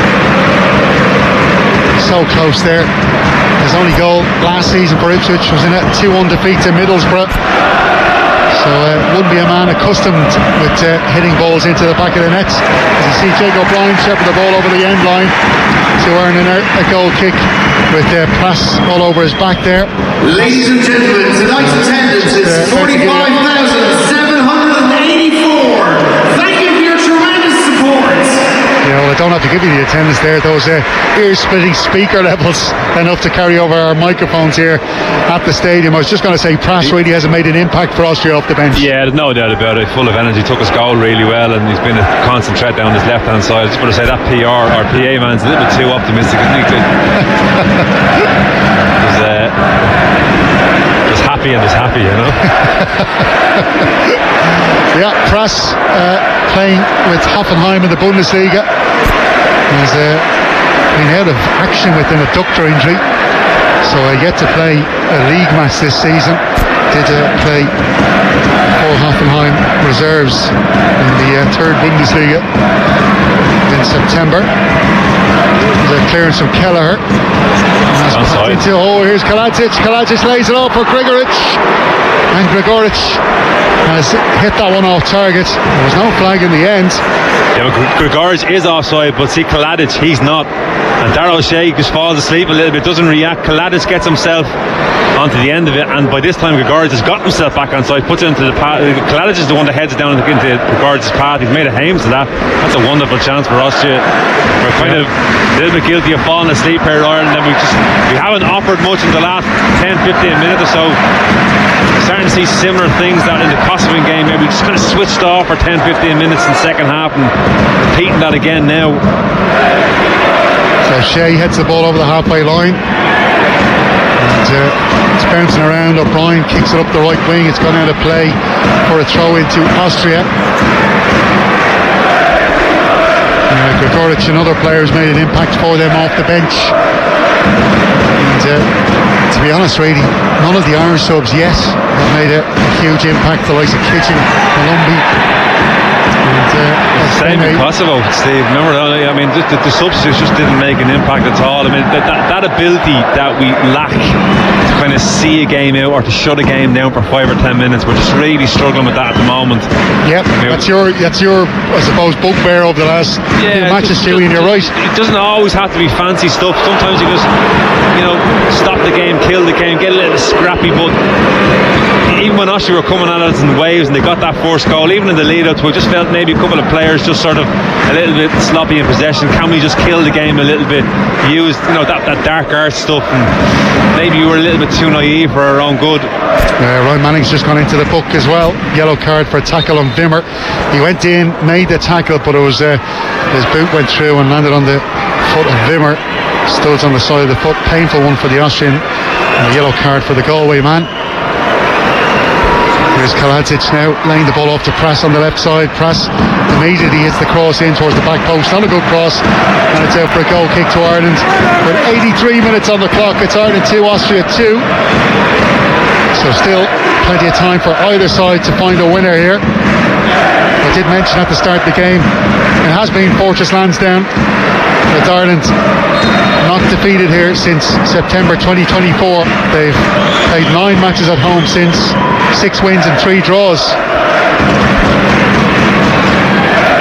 So close there. His only goal last season for Ipswich was in a 2-1 defeat to Middlesbrough. So wouldn't be a man accustomed with hitting balls into the back of the net. As you see Jake O'Brien shepherd the ball over the end line to earn a goal kick with Prass all over his back there. Ladies and gentlemen, tonight's attendance is 45,784. Thank you for your tremendous support. Yeah, well, I don't have to give you the attendance there. Those ear-splitting speaker levels enough to carry over our microphones here at the stadium. I was just going to say Prass really hasn't made an impact for Austria off the bench. Yeah, there's no doubt about it. Full of energy, took his goal really well, and he's been a constant threat down his left-hand side. I was just going to say that PA man's a little bit too optimistic, isn't he? There's happy and there's happy, you know. Yeah, Prass playing with Hoffenheim in the Bundesliga. He's been out of action with an adductor injury, so yet to play a league match this season. Did play for Hoffenheim reserves in the 3rd Bundesliga in September. There's a clearance from Kelleher. Here's Kalajic. Kalajic lays it off for Grigoric, and Grigoric has hit that one off target. There was no flag in the end. Yeah, but Grigoric is offside, but see Kalajic, he's not. And Darragh O'Shea just falls asleep a little bit, doesn't react. Kalajic gets himself onto the end of it, and by this time Grigoric has got himself back on side, puts it into the path. Kalajic is the one that heads it down into Grigoric's path. He's made a hames to that. That's a wonderful chance for Austria. We're kind of a little bit guilty of falling asleep here in Ireland, and we haven't offered much in the last 10-15 minutes or so. We're starting to see similar things that in the Kosovo game, maybe we just kind of switched off for 10-15 minutes in the second half, and repeating that again now. So Shea heads the ball over the halfway line, and it's bouncing around. O'Brien kicks it up the right wing. It's gone out of play for a throw into Austria. Grigoric and other players made an impact for them off the bench, and to be honest, really, none of the Irish subs yet have made a huge impact. The likes of Kitchen, Malumbi, and same in Kosovo, Steve. Remember that? I mean, the substitutes just didn't make an impact at all. I mean, that ability that we lack to kind of see a game out or to shut a game down for 5 or 10 minutes, we're just really struggling with that at the moment. Yep, that's your I suppose bugbear over the last few matches, Stewie, and you're right. It doesn't always have to be fancy stuff. Sometimes you just, stop the game, kill the game, get a little scrappy. But even when Austria were coming at us in waves and they got that first goal, even in the lead up to it, just felt maybe a couple of players just sort of a little bit sloppy in possession. Can we just kill the game a little bit? Use that dark art stuff, and maybe we were a little bit too naive for our own good. Ryan Manning's just gone into the book as well. Yellow card for a tackle on Wimmer. He went in, made the tackle, but it was his boot went through and landed on the foot of Wimmer. Studs on the side of the foot. Painful one for the Austrian. And a yellow card for the Galway man. Here's Kalajic now laying the ball off to Prass on the left side. Prass immediately hits the cross in towards the back post. Not a good cross, and it's out for a goal kick to Ireland. With 83 minutes on the clock, it's Ireland 2, Austria 2. So still plenty of time for either side to find a winner here. I did mention at the start of the game, it has been Fortress Lansdowne, with Ireland not defeated here since September 2024. They've played 9 matches at home since, 6 wins and 3 draws.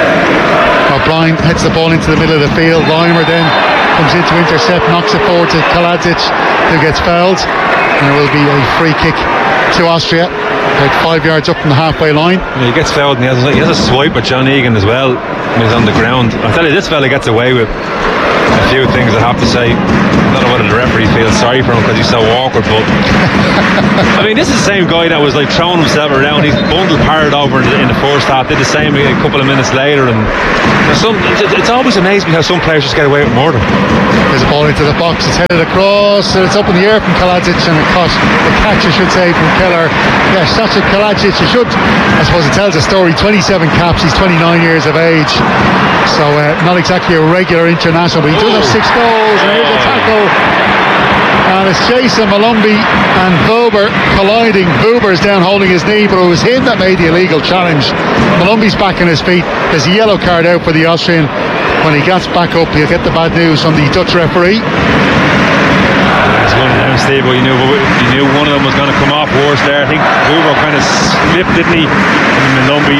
line, heads the ball into the middle of the field. Leimer then comes in to intercept, knocks it forward to Kaladzic, who gets fouled, and there will be a free kick to Austria, about 5 yards up from the halfway line. Yeah, he gets fouled and he has a swipe at John Egan as well when he's on the ground. I tell you, this fella gets away with a few things, I have to say. I don't know whether the referee feels sorry for him because he's so awkward, but I mean, this is the same guy that was like throwing himself around. He's bundled Parrott over in the first half, did the same a couple of minutes later, and it's always amazed me how some players just get away with murder. There's a ball into the box, it's headed across, and it's up in the air from Kaladzic, and the catch, I should say, from Keller. Yeah, Sacha Kaladzic, I suppose it tells a story. 27 caps, he's 29 years of age, so not exactly a regular international, but he does have 6 goals, and here's a tackle, and it's Jason Malumbi and Vuber colliding. Vuber's down holding his knee, but it was him that made the illegal challenge. Malumbi's back on his feet. There's a yellow card out for the Austrian. When he gets back up, he'll get the bad news from the Dutch referee. It's one of them, Steve, but you knew one of them was going to come off worse there. I think Vuber kind of slipped, didn't he? And Malumbi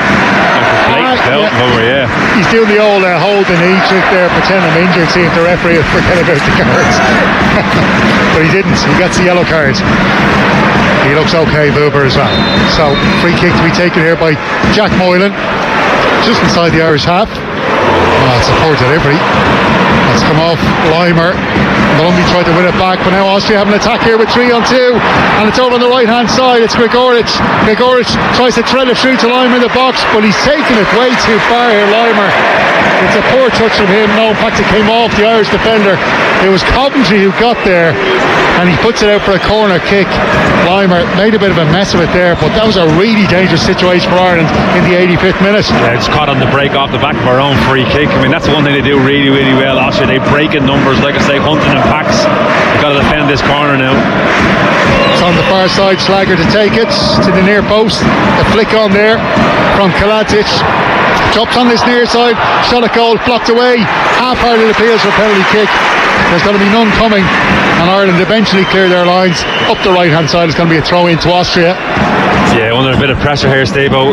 He's doing the old hold the knee trick there, pretend I'm injured, see if the referee will forget about the cards. But he didn't, he gets the yellow card. He looks okay, Vuber, as well. So, free kick to be taken here by Jack Moylan, just inside the Irish half. Oh, it's a poor delivery. It's come off Leimer. Malumbi tried to win it back, but now Austria have an attack here with 3 on 2, and it's over on the right hand side. It's Gregoric. Gregoric tries to thread it through to Leimer in the box, but he's taken it way too far here, Leimer. It's a poor touch from him. No, in fact, it came off the Irish defender. It was Coventry who got there, and he puts it out for a corner kick. Leimer made a bit of a mess of it there, but that was a really dangerous situation for Ireland in the 85th minute. Yeah, it's caught on the break off the back of our own free kick. I mean, that's one thing they do really, really well. Austria, they break in numbers, like I say, hunting in packs. They've got to defend this corner now. It's on the far side, Schlager to take it to the near post. A flick on there from Kaladzic. Drops on this near side, shot at goal, blocked away. Half-hearted appeals for a penalty kick. There's going to be none coming, and Ireland eventually clear their lines. Up the right hand side, it's going to be a throw in to Austria. Yeah, under a bit of pressure here, Stavo.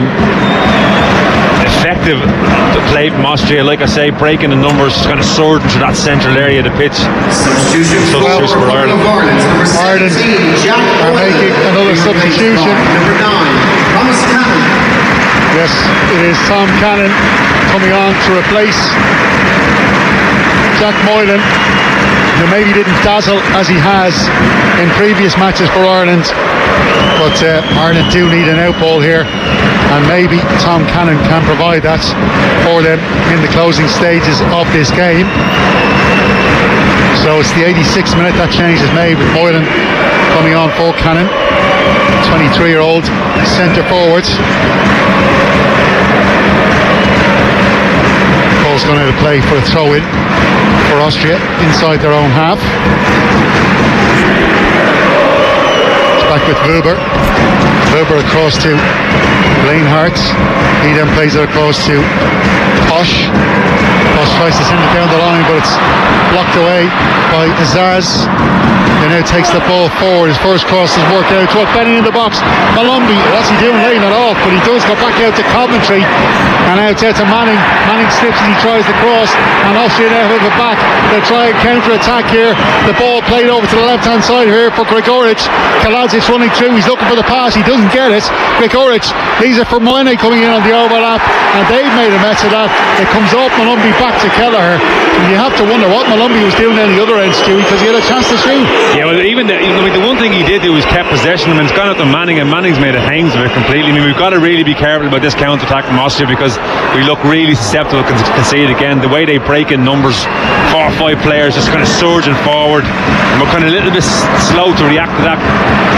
Effective play from Austria, like I say, breaking the numbers, kind of surging to that central area of the pitch. Substitution for Ireland. Ireland are making another substitution. Number 9, Thomas Cannon. Yes, it is Tom Cannon coming on to replace Jack Moylan, who maybe didn't dazzle as he has in previous matches for Ireland, but Ireland do need an outball here, and maybe Tom Cannon can provide that for them in the closing stages of this game. So it's the 86th minute that change is made, with Moylan coming on for Cannon, 23-year-old centre forward. Ball's gone out of play for a throw-in for Austria inside their own half. It's back with Vuber. Vuber across to Leinhardt. He then plays it across to Posch. Posch tries to send it down the line, but it's blocked away by Azaz. He now takes the ball forward. His first cross has worked out. Truck Benny in the box. Malumbi, what's he doing laying it off? But he does go back out to Coventry, and out there to Manning. Manning slips as he tries to cross, and Austria now have it back. They try a counter-attack here. The ball played over to the left-hand side here for Gregoric. Kaladzic running through. He's looking for the pass. He doesn't get it. Gregoric leaves it for Moyne coming in on the overlap, and they've made a mess of that. It comes off Malumbi back to Kelleher. And you have to wonder what Malumbi was doing down the other end, Stewie, because he had a chance to shoot. Yeah, well, even the one thing he did do was kept possession. I mean, it's gone out to Manning, and Manning's made a hangs of it completely. I mean, we've got to really be careful about this counter-attack from Austria, because we look really susceptible to concede again. The way they break in numbers, 4 or 5 players just kind of surging forward, and we're kind of a little bit slow to react to that.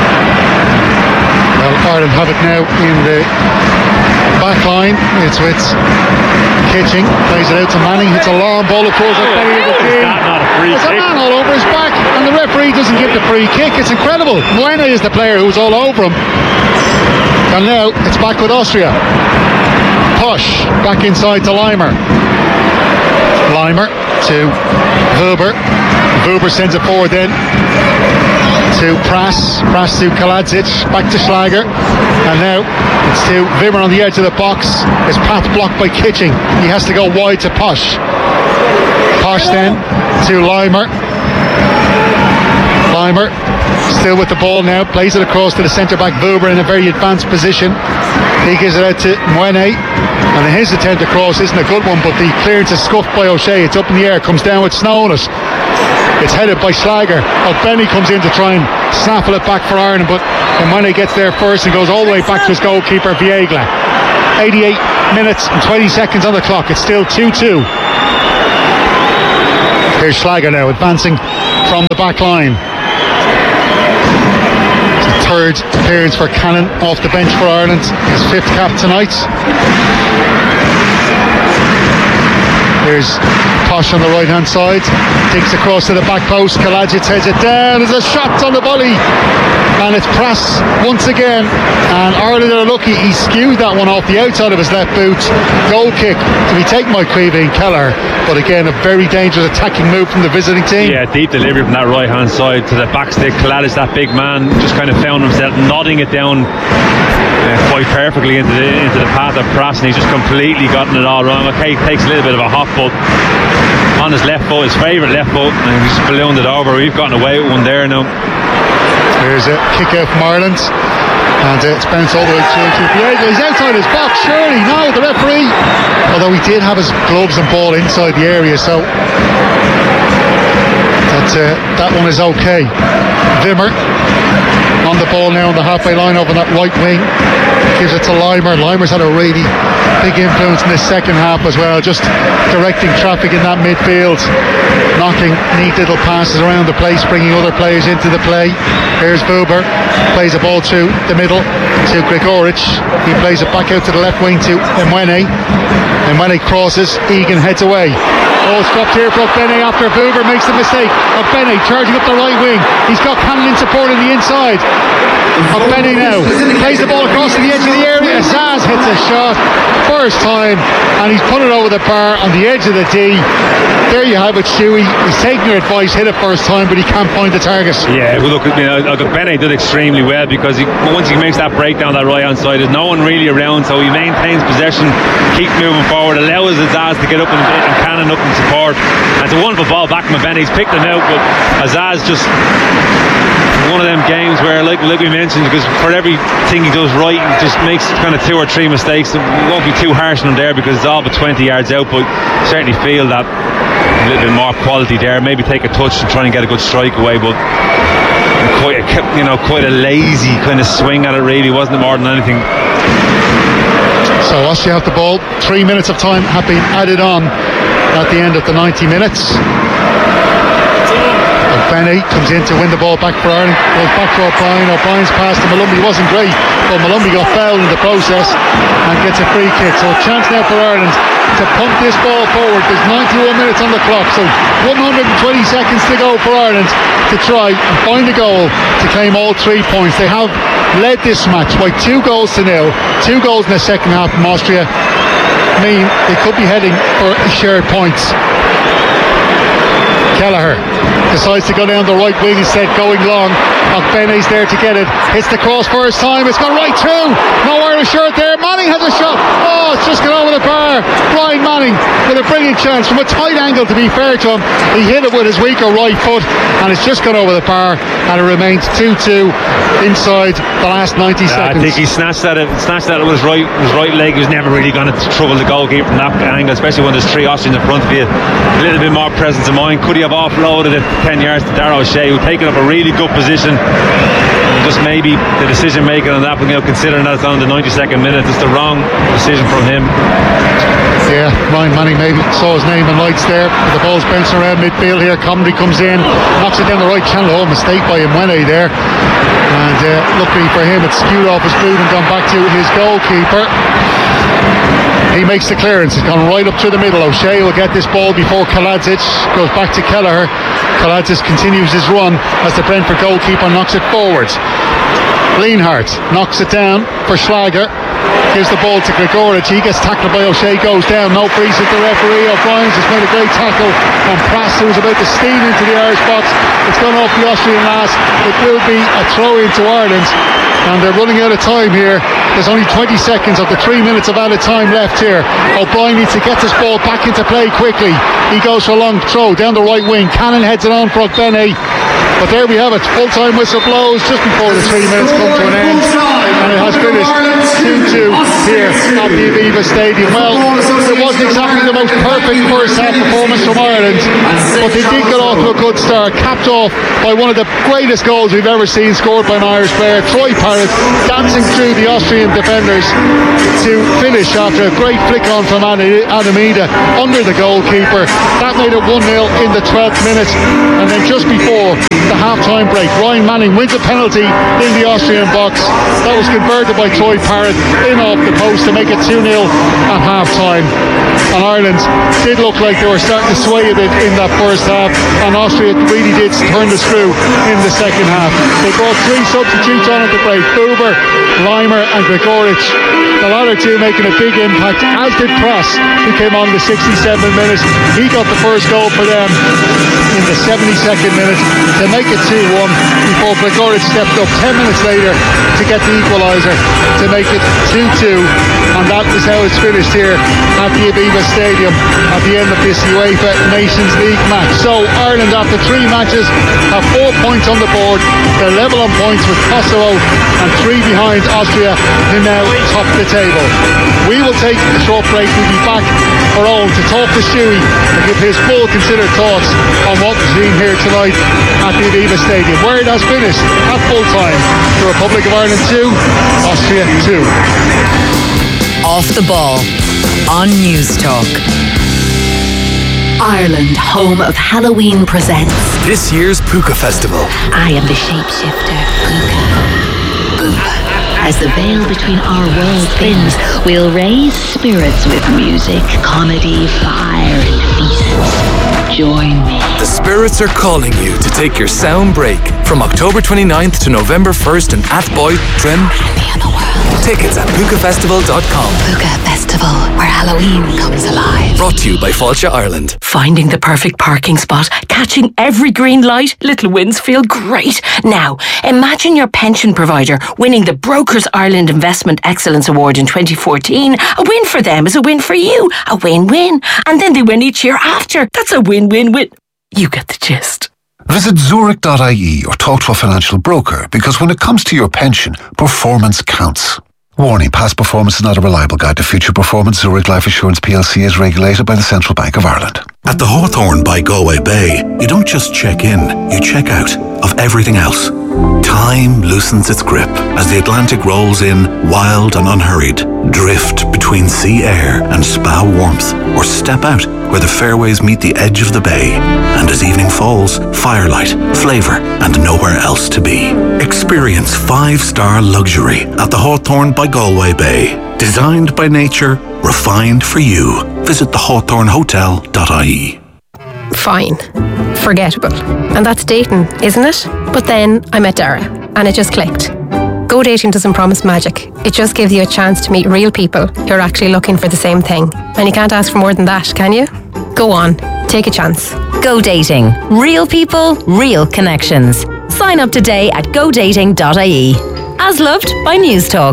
Well, Ireland have it now in the back line. It's with Kitching, plays it out to Manning, hits a long ball across the belly of the team. There's a man all over his back, and the referee doesn't give the free kick. It's incredible. Moyne is the player who's all over him. And now it's back with Austria. Posch back inside to Leimer. Leimer to Vuber. Vuber sends it forward then to Prass to Kaladzic, back to Schlager, and now it's to Wimmer on the edge of the box. His path blocked by Kitching. He has to go wide to Posh then to Limer still with the ball now, plays it across to the centre back Vuber in a very advanced position. He gives it out to Mwene, and his attempt across isn't a good one, but the clearance is scuffed by O'Shea. It's up in the air, comes down with snow on it. It's headed by Schlager. Benny comes in to try and snaffle it back for Ireland, but Mwene gets there first and goes all the way back to his goalkeeper Viegla. 88 minutes and 20 seconds on the clock. It's still 2-2. Here's Schlager now advancing from the back line. Third appearance for Cannon off the bench for Ireland, his fifth cap tonight. Here's Posh on the right hand side, digs across to the back post. Kaladzic heads it down. There's a shot on the volley, and it's Prass once again, and Ireland are lucky. He skewed that one off the outside of his left boot. Goal kick to be taken by Creevy and Kelleher, but again a very dangerous attacking move from the visiting team. Yeah, deep delivery from that right hand side to the back stick. Kaladzic, that big man, just kind of found himself nodding it down quite perfectly into the path of Prass, and he's just completely gotten it all wrong. Okay, takes a little bit of a hop, but on his left foot, his favourite left foot, and he's ballooned it over. We've gotten away with one there now. Here's a kick out from Ireland, and it's bounced all the way through to Viegla. He's outside his box, surely. No, the referee, although he did have his gloves and ball inside the area, so that one is okay. Wimmer on the ball now on the halfway line over that right wing, gives it to Limer. Limer's had a really big influence in this second half as well, just directing traffic in that midfield, knocking neat little passes around the place, bringing other players into the play. Here's Vuber, plays the ball through the middle to Gregoric. He plays it back out to the left wing to Mwene. Mwene crosses, Egan heads away. Oh, stopped here for Benny after Vuber makes the mistake. Benny charging up the right wing. He's got Cannon in support on the inside. Benny now plays the ball across to the edge of the area. Zaz hits a shot first time, and he's put it over the bar on the edge of the D. There you have it, Stewie. He's taking your advice, hit it first time, but he can't find the target. Yeah, well, look, Benny did extremely well, because once he makes that breakdown that right hand side, there's no one really around, so he maintains possession, keeps moving forward, allows Azaz to get up and Cannon up in support. And it's a wonderful ball back from Benny. He's picked him out, but Azaz just one of them games where, like we mentioned, because for everything he does right, he just makes kind of 2 or 3 mistakes. We won't be too harsh on him there, because it's all but 20 yards out, but certainly feel that a little bit more quality there. Maybe take a touch and try and get a good strike away, but quite a lazy kind of swing at it, really, wasn't it, more than anything. So Austria have the ball. 3 minutes of time have been added on at the end of the 90 minutes. Benny comes in to win the ball back for Ireland, goes back to O'Brien. O'Brien's pass to Malumbi wasn't great, but Malumbi got fouled in the process and gets a free kick. So a chance now for Ireland to pump this ball forward. There's 91 minutes on the clock, so 120 seconds to go for Ireland to try and find a goal to claim all 3 points. They have led this match by 2 goals to nil. 2 goals in the second half from Austria mean they could be heading for shared points. Kelleher decides to go down the right wing instead, going long. Benny's there to get it. Hits the cross first time. It's gone right through. No Irish shirt there. Manning has a shot. Oh, it's just gone over the bar. Brian Manning with a brilliant chance from a tight angle, to be fair to him. He hit it with his weaker right foot, and it's just gone over the bar, and it remains 2-2 inside the last 90 seconds. I think he snatched at it with his right leg. He was never really going to trouble the goalkeeper from that angle, especially when there's 3 Austrians in front of you. A little bit more presence of mind. Could he have offloaded it 10 yards to Darragh O'Shea, who taken up a really good position? Just maybe the decision making on that, but considering that it's on the 92nd minute, it's the wrong decision from him. Yeah, Ryan Manning maybe saw his name in lights there, but the ball's bouncing around midfield here. Comrie comes in, knocks it down the right channel. Oh, mistake by Mwene there, and luckily for him it's skewed off his boot and gone back to his goalkeeper. He makes the clearance. It's gone right up through the middle. O'Shea will get this ball before Kaladzic goes back to Kelleher. Kaladzic continues his run as the Brentford goalkeeper knocks it forward. Lienhardt knocks it down for Schlager. Gives the ball to Gregoric. He gets tackled by O'Shea, goes down. No freeze at the referee. O'Brien's just made a great tackle on Prass, who was about to steal into the Irish box. It's gone off the Austrian last. It will be a throw into Ireland. And they're running out of time here. There's only 20 seconds of the 3 minutes of added time left here. O'Brien needs to get this ball back into play quickly. He goes for a long throw down the right wing. Cannon heads it on for Ogbene. But there we have it. Full-time whistle blows just before the 3 minutes come to an end. And it has finished 2-2 here at the Aviva Stadium. Well, it wasn't exactly the most perfect first half performance from Ireland, but they did get off to a good start, capped off by one of the greatest goals we've ever seen scored by an Irish player. Troy Parrott dancing through the Austrian defenders to finish after a great flick on from Adamida under the goalkeeper. That made it 1-0 in the 12th minute. And then just before the half-time break, Ryan Manning wins a penalty in the Austrian box. That was converted by Troy Parrott in off the post to make it 2-0 at half-time. And Ireland did look like they were starting to sway a bit in that first half, and Austria really did turn the screw in the second half. They brought 3 substitutes on at the break: Buber, Leimer and Gregoric. The latter two making a big impact, as did Prass, who came on the 67th minute. He got the first goal for them in the 72nd minute to make it 2-1 before Gregoric stepped up 10 minutes later to get the equaliser to make it 2-2. And that is how it's finished here at the Aviva Stadium at the end of this UEFA Nations League match. So Ireland, after 3 matches, have 4 points on the board. They're level on points with Kosovo and 3 behind Austria, who now top the table. We will take a short break. We'll be back for Owen to talk to Stewie and give his full considered thoughts on what we've seen here tonight at the Aviva Stadium, where it has finished at full time. The Republic of Ireland 2, Austria 2. Off the Ball on News Talk. Ireland, home of Halloween, presents this year's Puka Festival. I am the shapeshifter, Puka. Boop. As the veil between our worlds thins, we'll raise spirits with music, comedy, fire, and feasts. Join me. The spirits are calling you to take your sound break from October 29th to November 1st in Athboy, Trim. Tickets at pukafestival.com. Puka Festival, where Halloween comes alive. Brought to you by Fáilte Ireland. Finding the perfect parking spot, catching every green light, little wins feel great. Now, imagine your pension provider winning the Brokers Ireland Investment Excellence Award in 2014. A win for them is a win for you. A win-win. And then they win each year after. That's a win-win-win. You get the gist. Visit Zurich.ie or talk to a financial broker, because when it comes to your pension, performance counts. Warning, past performance is not a reliable guide to future performance. Zurich Life Assurance plc is regulated by the Central Bank of Ireland. At the Hawthorne by Galway Bay, you don't just check in, you check out of everything else. Time loosens its grip as the Atlantic rolls in, wild and unhurried. Drift between sea air and spa warmth, or step out where the fairways meet the edge of the bay. And as evening falls, firelight, flavour, and nowhere else to be. Experience 5-star luxury at the Hawthorne by Galway Bay. Designed by nature, refined for you. Visit thehawthornehotel.ie. Fine. Forgettable. And that's dating, isn't it? But then I met Dara, and it just clicked. Go Dating doesn't promise magic. It just gives you a chance to meet real people who are actually looking for the same thing. And you can't ask for more than that, can you? Go on, take a chance. Go Dating. Real people, real connections. Sign up today at godating.ie. As loved by News Talk.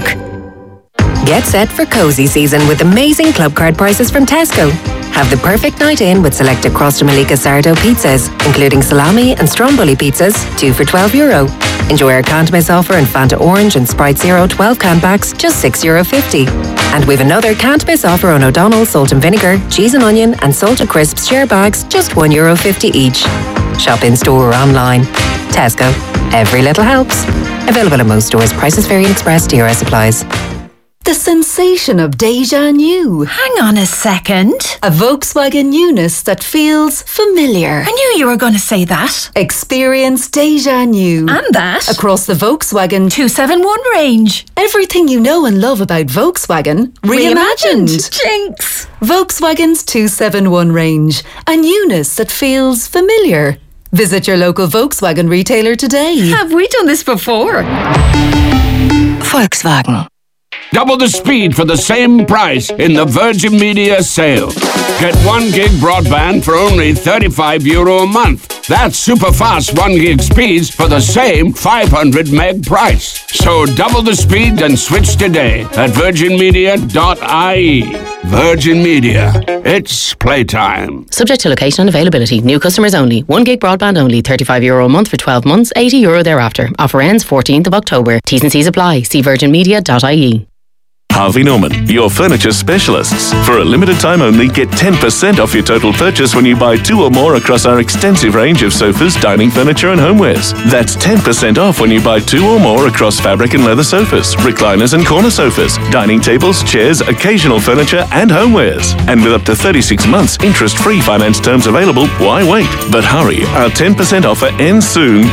Get set for cozy season with amazing club card prices from Tesco. Have the perfect night in with selected Crosta Malika sourdough pizzas, including salami and stromboli pizzas, 2 for €12. Enjoy our can't miss offer in Fanta Orange and Sprite Zero 12-can packs, just €6.50. And we've another can't miss offer on O'Donnell's salt and vinegar, cheese and onion and salted crisps share bags, just €1.50 each. Shop in store or online. Tesco. Every little helps. Available in most stores. Prices vary and express DRS applies. The sensation of déjà new. Hang on a second. A Volkswagen newness that feels familiar. I knew you were going to say that. Experience déjà new. And that. Across the Volkswagen 271 range. Everything you know and love about Volkswagen reimagined. Jinx. Volkswagen's 271 range. A newness that feels familiar. Visit your local Volkswagen retailer today. Have we done this before? Volkswagen. Double the speed for the same price in the Virgin Media sale. Get 1 gig broadband for only €35 a month. That's super fast 1 gig speeds for the same 500 meg price. So double the speed and switch today at virginmedia.ie. Virgin Media. It's playtime. Subject to location and availability. New customers only. 1 gig broadband only. €35 a month for 12 months. €80 thereafter. Offer ends 14th of October. T's and C's apply. See virginmedia.ie. Harvey Norman, your furniture specialists. For a limited time only, get 10% off your total purchase when you buy 2 or more across our extensive range of sofas, dining furniture and homewares. That's 10% off when you buy 2 or more across fabric and leather sofas, recliners and corner sofas, dining tables, chairs, occasional furniture and homewares. And with up to 36 months interest-free finance terms available, why wait? But hurry, our 10% offer ends soon